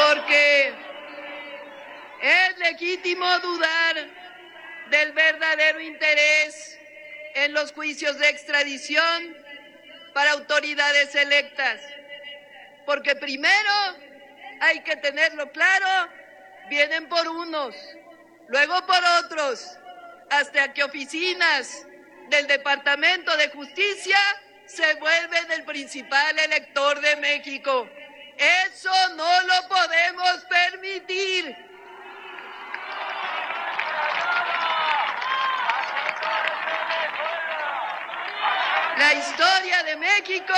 porque es legítimo dudar del verdadero interés en los juicios de extradición para autoridades electas, porque primero hay que tenerlo claro, vienen por unos, luego por otros, hasta que oficinas del Departamento de Justicia se vuelven el principal elector de México. Eso no lo podemos permitir. La historia de México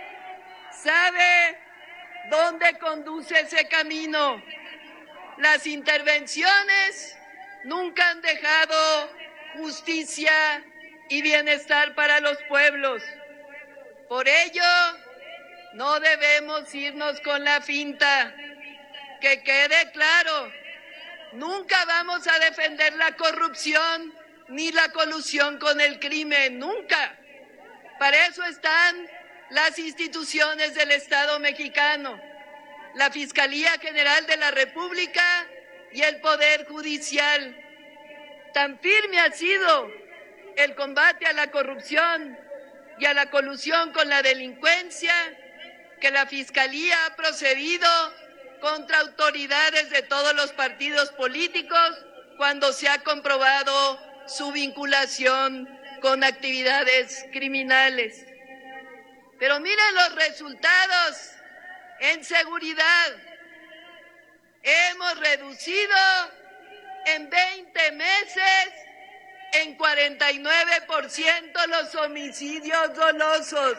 sabe dónde conduce ese camino. Las intervenciones nunca han dejado justicia y bienestar para los pueblos. Por ello, no debemos irnos con la finta. Que quede claro, nunca vamos a defender la corrupción ni la colusión con el crimen, nunca. Para eso están las instituciones del Estado mexicano, la Fiscalía General de la República y el Poder Judicial. Tan firme ha sido el combate a la corrupción y a la colusión con la delincuencia que la Fiscalía ha procedido contra autoridades de todos los partidos políticos cuando se ha comprobado su vinculación con actividades criminales. Pero miren los resultados en seguridad. Hemos reducido en 20 meses en 49% los homicidios dolosos.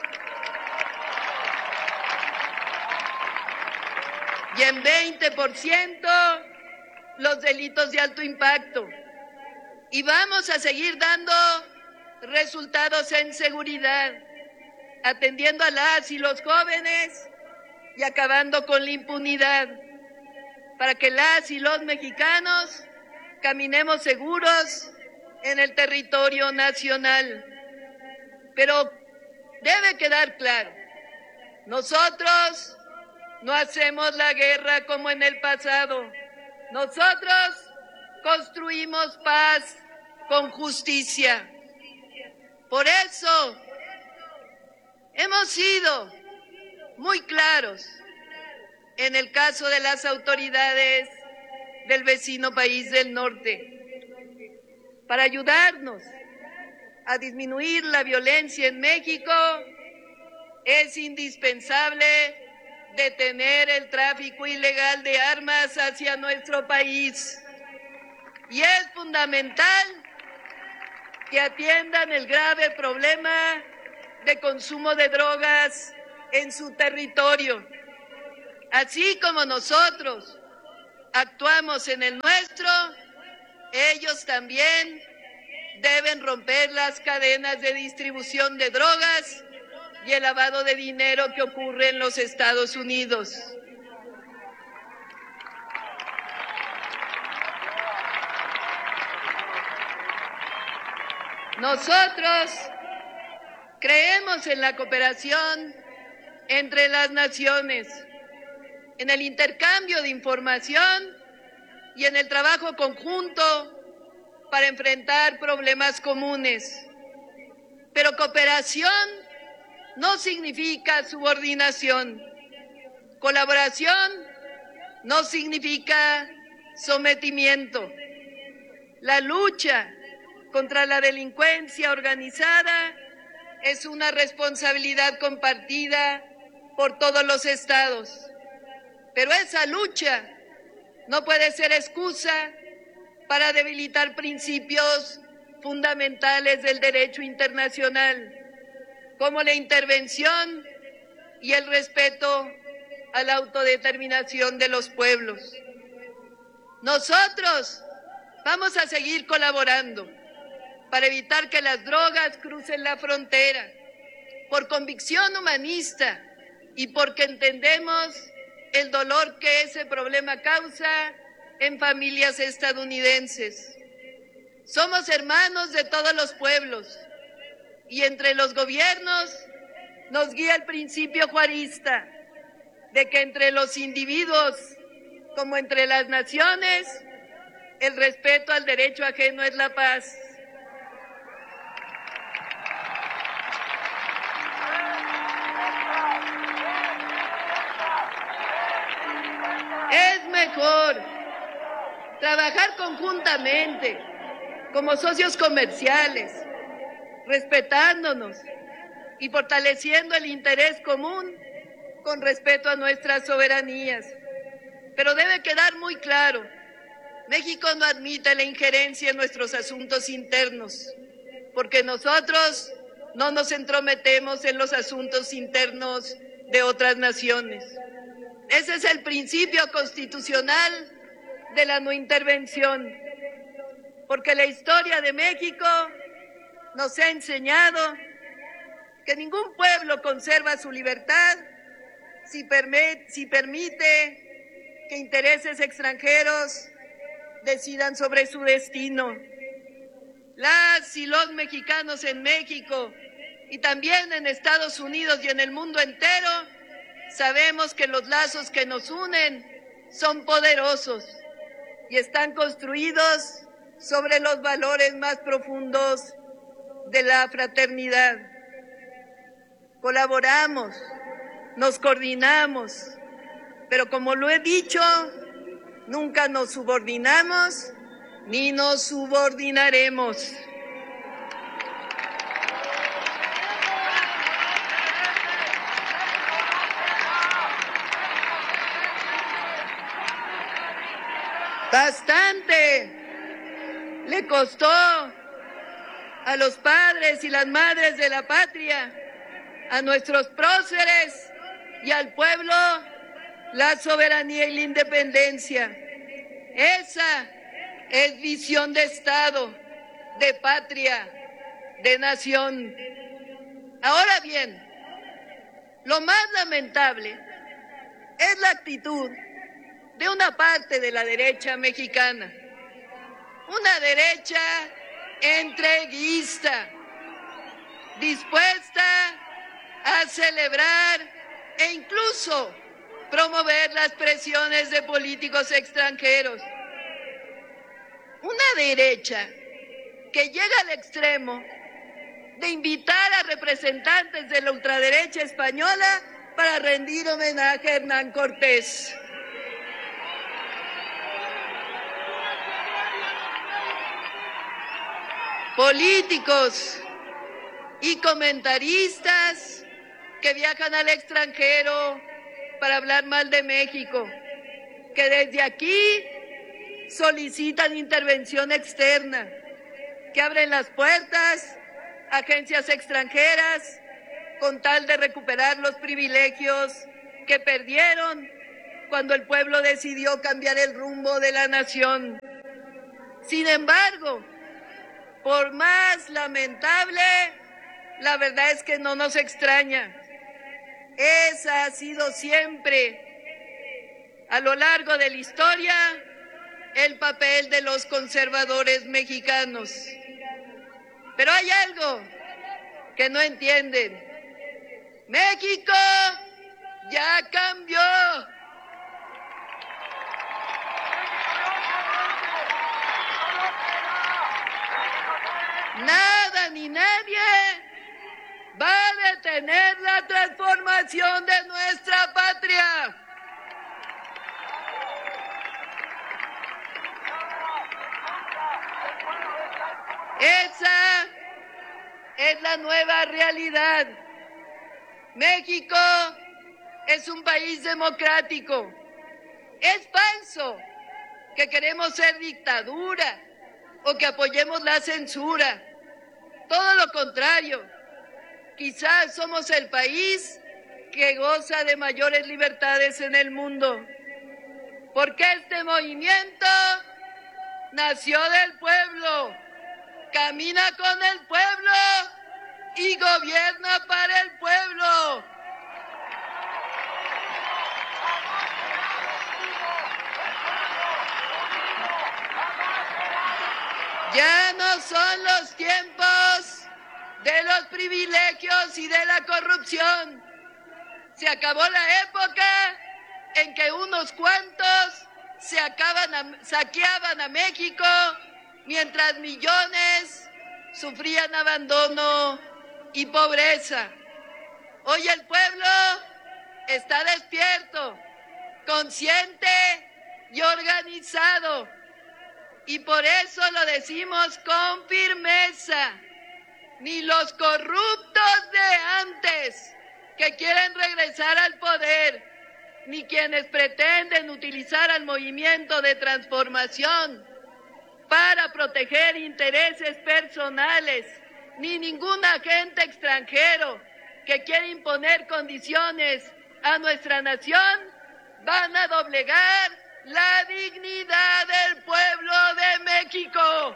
Y en 20% los delitos de alto impacto. Y vamos a seguir dando resultados en seguridad, atendiendo a las y los jóvenes y acabando con la impunidad, para que las y los mexicanos caminemos seguros en el territorio nacional. Pero debe quedar claro, nosotros no hacemos la guerra como en el pasado. Nosotros construimos paz con justicia. Por eso hemos sido muy claros en el caso de las autoridades del vecino país del norte. Para ayudarnos a disminuir la violencia en México, es indispensable detener el tráfico ilegal de armas hacia nuestro país. Y es fundamental que atiendan el grave problema de consumo de drogas en su territorio. Así como nosotros actuamos en el nuestro, ellos también deben romper las cadenas de distribución de drogas y el lavado de dinero que ocurre en los Estados Unidos. Nosotros creemos en la cooperación entre las naciones, en el intercambio de información y en el trabajo conjunto para enfrentar problemas comunes. Pero cooperación no significa subordinación. Colaboración no significa sometimiento. La lucha contra la delincuencia organizada es una responsabilidad compartida por todos los estados. Pero esa lucha no puede ser excusa para debilitar principios fundamentales del derecho internacional, como la intervención y el respeto a la autodeterminación de los pueblos. Nosotros vamos a seguir colaborando para evitar que las drogas crucen la frontera, por convicción humanista y porque entendemos el dolor que ese problema causa en familias estadounidenses. Somos hermanos de todos los pueblos y entre los gobiernos nos guía el principio juarista de que entre los individuos Como entre las naciones, el respeto al derecho ajeno es la paz. Es mejor trabajar conjuntamente como socios comerciales, respetándonos y fortaleciendo el interés común con respeto a nuestras soberanías. Pero debe quedar muy claro, México no admite la injerencia en nuestros asuntos internos, porque nosotros no nos entrometemos en los asuntos internos de otras naciones. Ese es el principio constitucional de la no intervención, porque la historia de México nos ha enseñado que ningún pueblo conserva su libertad si permite que intereses extranjeros decidan sobre su destino. Las y los mexicanos en México y también en Estados Unidos y en el mundo entero sabemos que los lazos que nos unen son poderosos y están construidos sobre los valores más profundos de la fraternidad. Colaboramos, nos coordinamos, pero como lo he dicho, nunca nos subordinamos ni nos subordinaremos. Bastante le costó a los padres y las madres de la patria, a nuestros próceres y al pueblo la soberanía y la independencia. Esa es visión de Estado, de patria, de nación. Ahora bien, lo más lamentable es la actitud de una parte de la derecha mexicana, una derecha entreguista, dispuesta a celebrar e incluso promover las presiones de políticos extranjeros. Una derecha que llega al extremo de invitar a representantes de la ultraderecha española para rendir homenaje a Hernán Cortés. Políticos y comentaristas que viajan al extranjero para hablar mal de México, que desde aquí solicitan intervención externa, que abren las puertas a agencias extranjeras con tal de recuperar los privilegios que perdieron cuando el pueblo decidió cambiar el rumbo de la nación. Sin embargo, por más lamentable, la verdad es que no nos extraña. Esa ha sido siempre, a lo largo de la historia, el papel de los conservadores mexicanos. Pero hay algo que no entienden. México ya cambió. Nada ni nadie va a detener la transformación de nuestra patria. Esa es la nueva realidad. México es un país democrático. Es falso que queremos ser dictadura o que apoyemos la censura. Todo lo contrario, quizás somos el país que goza de mayores libertades en el mundo, porque este movimiento nació del pueblo, camina con el pueblo y gobierna para el pueblo. Ya no son los tiempos de los privilegios y de la corrupción. Se acabó la época en que unos cuantos saqueaban a México mientras millones sufrían abandono y pobreza. Hoy el pueblo está despierto, consciente y organizado. Y por eso lo decimos con firmeza. Ni los corruptos de antes que quieren regresar al poder, ni quienes pretenden utilizar al movimiento de transformación para proteger intereses personales, ni ningún agente extranjero que quiere imponer condiciones a nuestra nación, van a doblegar la dignidad del pueblo de México.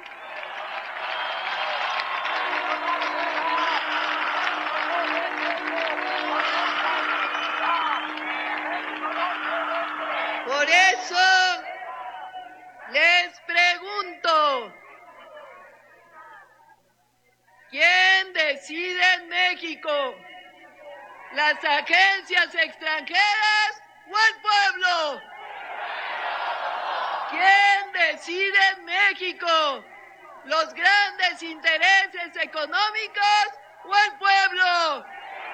Por eso les pregunto, ¿quién decide en México? ¿Las agencias extranjeras o el pueblo? ¿Quién decide en México? ¿Los grandes intereses económicos o el pueblo?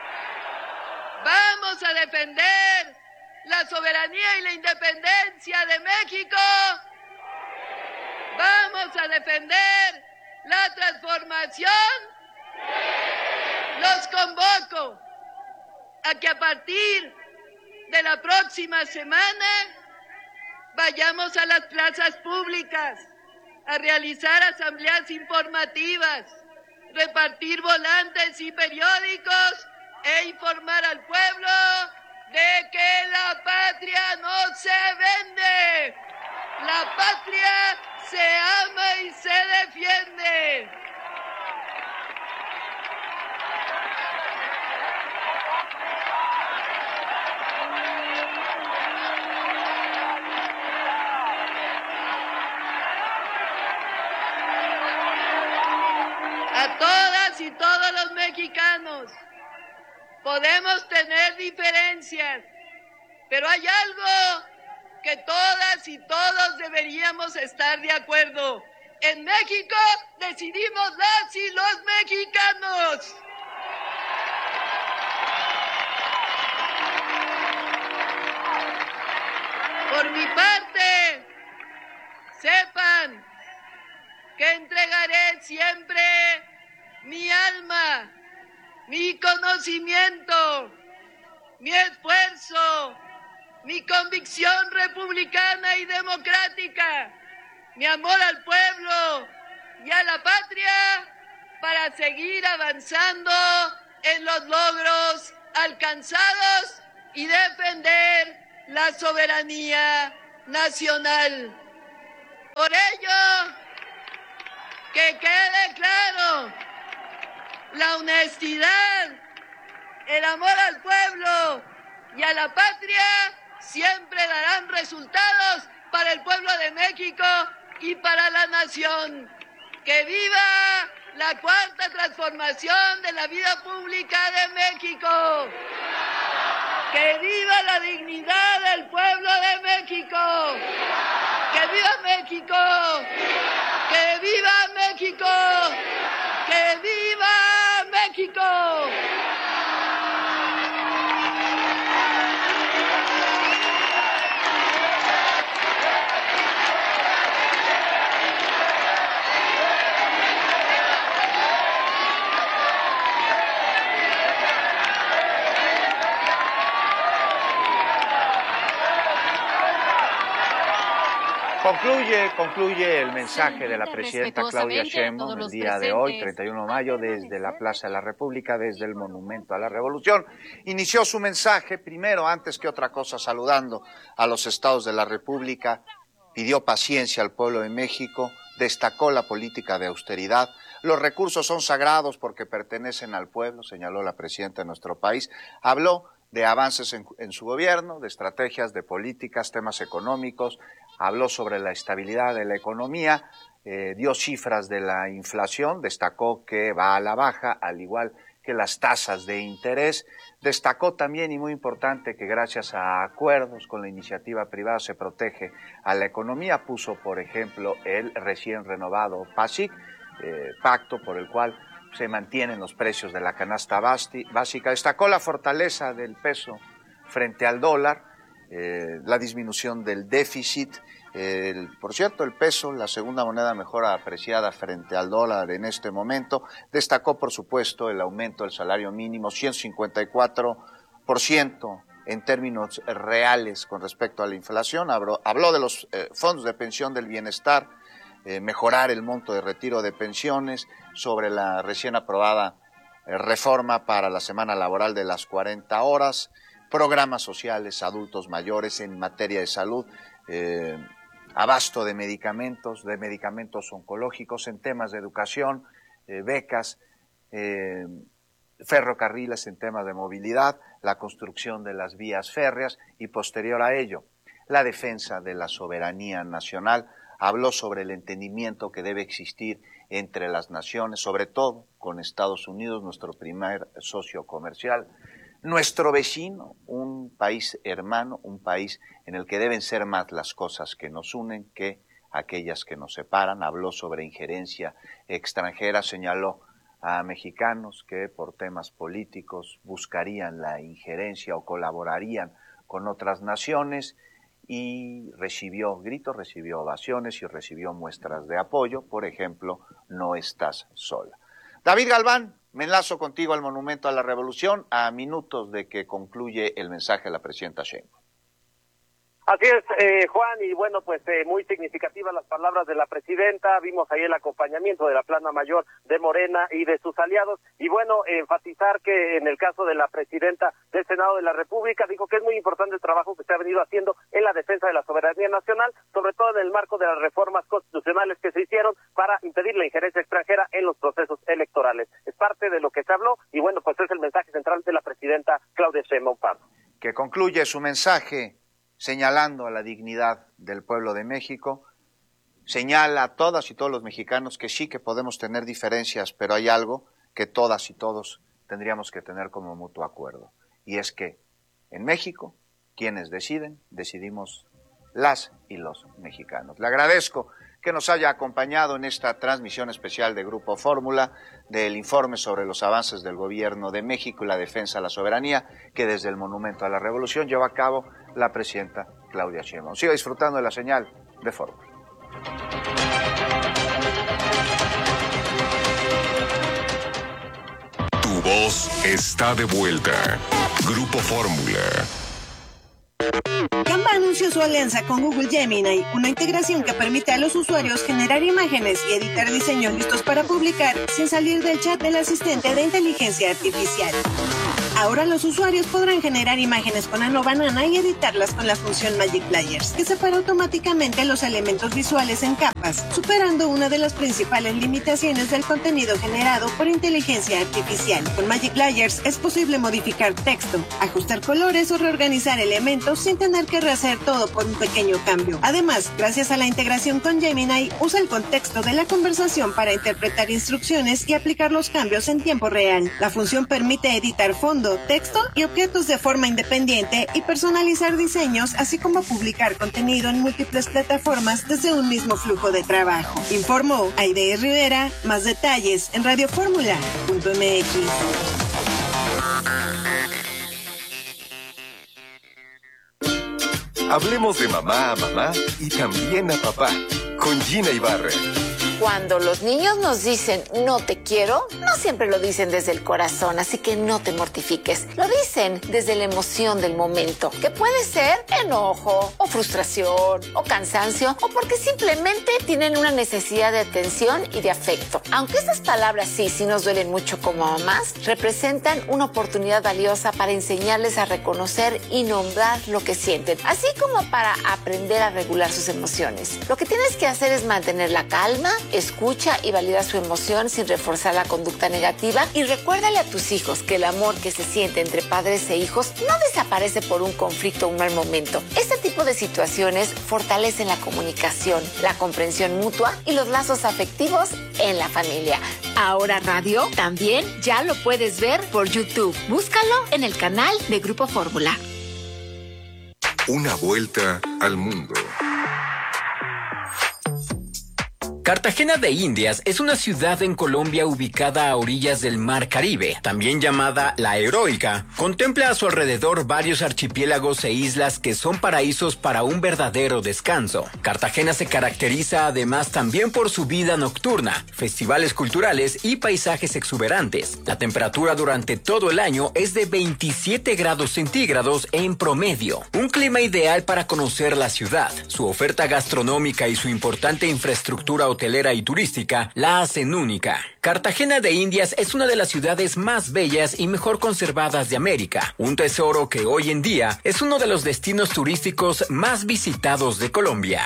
Vamos a defender la soberanía y la independencia de México. Vamos a defender la transformación. Los convoco a que a partir de la próxima semana vayamos a las plazas públicas a realizar asambleas informativas, repartir volantes y periódicos e informar al pueblo de que la patria no se vende, la patria se ama y se defiende. A todas y todos los mexicanos, podemos tener diferencias, pero hay algo que todas y todos deberíamos estar de acuerdo. En México decidimos las y los mexicanos. Por mi parte, sepan que entregaré siempre mi alma, mi conocimiento, mi esfuerzo, mi convicción republicana y democrática, mi amor al pueblo y a la patria para seguir avanzando en los logros alcanzados y defender la soberanía nacional. Por ello, que quede claro, la honestidad, el amor al pueblo y a la patria siempre darán resultados para el pueblo de México y para la nación. ¡Que viva la cuarta transformación de la vida pública de México! ¡Que viva la dignidad del pueblo de México! ¡Que viva México! ¡Que viva México! ¡Que viva México! Concluye el mensaje de la presidenta Claudia Sheinbaum el día de hoy, 31 de mayo, desde la Plaza de la República, desde el Monumento a la Revolución. Inició su mensaje, primero, antes que otra cosa, saludando a los estados de la República, pidió paciencia al pueblo de México, destacó la política de austeridad. Los recursos son sagrados porque pertenecen al pueblo, señaló la presidenta de nuestro país. Habló de avances en su gobierno, de estrategias, de políticas, temas económicos. Habló sobre la estabilidad de la economía, dio cifras de la inflación, destacó que va a la baja, al igual que las tasas de interés. Destacó también, y muy importante, que gracias a acuerdos con la iniciativa privada se protege a la economía. Puso, por ejemplo, el recién renovado PASIC, pacto por el cual se mantienen los precios de la canasta básica. Destacó la fortaleza del peso frente al dólar, la disminución del déficit. Por cierto, el peso, la segunda moneda mejor apreciada frente al dólar en este momento. Destacó, por supuesto, el aumento del salario mínimo, 154% en términos reales con respecto a la inflación. Habló de los fondos de pensión del bienestar, mejorar el monto de retiro de pensiones, sobre la recién aprobada reforma para la semana laboral de las 40 horas, programas sociales, adultos mayores en materia de salud, abasto de medicamentos oncológicos, en temas de educación, becas, ferrocarriles en temas de movilidad, la construcción de las vías férreas y posterior a ello, la defensa de la soberanía nacional. Habló sobre el entendimiento que debe existir entre las naciones, sobre todo con Estados Unidos, nuestro primer socio comercial, nuestro vecino, un país hermano, un país en el que deben ser más las cosas que nos unen que aquellas que nos separan. Habló sobre injerencia extranjera, señaló a mexicanos que por temas políticos buscarían la injerencia o colaborarían con otras naciones, y recibió gritos, recibió ovaciones y recibió muestras de apoyo. Por ejemplo, no estás sola. David Galván, me enlazo contigo al Monumento a la Revolución a minutos de que concluye el mensaje de la presidenta Sheinbaum. Así es, Juan, y bueno, pues muy significativas las palabras de la presidenta. Vimos ahí el acompañamiento de la plana mayor de Morena y de sus aliados, y bueno, enfatizar que en el caso de la presidenta del Senado de la República, dijo que es muy importante el trabajo que se ha venido haciendo en la defensa de la soberanía nacional, sobre todo en el marco de las reformas constitucionales que se hicieron para impedir la injerencia extranjera en los procesos electorales. Es parte de lo que se habló, y bueno, pues es el mensaje central de la presidenta Claudia Sheinbaum Pardo, que concluye su mensaje señalando a la dignidad del pueblo de México. Señala a todas y todos los mexicanos que sí que podemos tener diferencias, pero hay algo que todas y todos tendríamos que tener como mutuo acuerdo, y es que en México, quienes deciden, decidimos las y los mexicanos. Le agradezco que nos haya acompañado en esta transmisión especial de Grupo Fórmula, del informe sobre los avances del Gobierno de México y la defensa de la soberanía que desde el Monumento a la Revolución lleva a cabo la presidenta Claudia Sheinbaum. Siga disfrutando de la señal de Fórmula. Tu voz está de vuelta. Grupo Fórmula. Canva anunció su alianza con Google Gemini, una integración que permite a los usuarios generar imágenes y editar diseños listos para publicar sin salir del chat del asistente de inteligencia artificial. Ahora los usuarios podrán generar imágenes con Ano Banana y editarlas con la función Magic Layers, que separa automáticamente los elementos visuales en capas, superando una de las principales limitaciones del contenido generado por inteligencia artificial. Con Magic Layers es posible modificar texto, ajustar colores o reorganizar elementos sin tener que rehacer todo por un pequeño cambio. Además, gracias a la integración con Gemini, usa el contexto de la conversación para interpretar instrucciones y aplicar los cambios en tiempo real. La función permite editar fondo, texto y objetos de forma independiente y personalizar diseños, así como publicar contenido en múltiples plataformas desde un mismo flujo de trabajo. Informó Aide Rivera. Más detalles en radioformula.mx. Hablemos de mamá a mamá y también a papá, con Gina Ibarra. Cuando los niños nos dicen no te quiero, no siempre lo dicen desde el corazón, así que no te mortifiques. Lo dicen desde la emoción del momento, que puede ser enojo, o frustración, o cansancio, o porque simplemente tienen una necesidad de atención y de afecto. Aunque estas palabras sí nos duelen mucho como mamás, representan una oportunidad valiosa para enseñarles a reconocer y nombrar lo que sienten, así como para aprender a regular sus emociones. Lo que tienes que hacer es mantener la calma Escucha y valida su emoción sin reforzar la conducta negativa y recuérdale a tus hijos que el amor que se siente entre padres e hijos no desaparece por un conflicto o un mal momento. Este tipo de situaciones fortalecen la comunicación, la comprensión mutua y los lazos afectivos en la familia. Ahora Radio también ya lo puedes ver por YouTube. Búscalo en el canal de Grupo Fórmula. Una vuelta al mundo. Cartagena de Indias es una ciudad en Colombia ubicada a orillas del Mar Caribe, también llamada La Heroica. Contempla a su alrededor varios archipiélagos e islas que son paraísos para un verdadero descanso. Cartagena se caracteriza además también por su vida nocturna, festivales culturales y paisajes exuberantes. La temperatura durante todo el año es de 27 grados centígrados en promedio. Un clima ideal para conocer la ciudad. Su oferta gastronómica y su importante infraestructura hotelera y turística la hacen única. Cartagena de Indias es una de las ciudades más bellas y mejor conservadas de América, un tesoro que hoy en día es uno de los destinos turísticos más visitados de Colombia.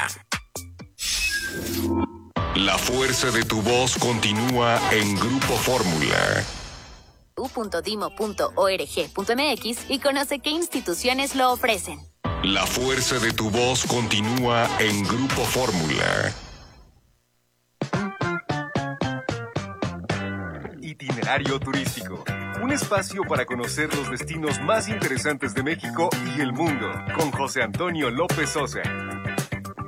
La fuerza de tu voz continúa en Grupo Fórmula. u.dimo.org.mx y conoce qué instituciones lo ofrecen. La fuerza de tu voz continúa en Grupo Fórmula. Itinerario turístico. Un espacio para conocer los destinos más interesantes de México y el mundo, con José Antonio López Sosa.